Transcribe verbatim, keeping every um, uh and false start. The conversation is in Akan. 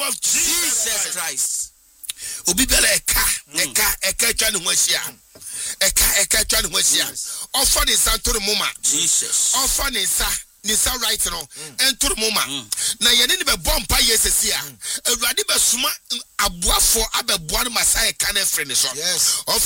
of Jesus Christ. Obi bele eka eka eka twa ne ho ahia. Eka eka twa ne ho ahia. Offer ne santoro moma. Jesus. Offer ne sa nisa right no entoro moma. Na ye ne be bompa yesesi a. Awurade be soma aboafo abeboa no masai ka na frɛ ne so. Yes.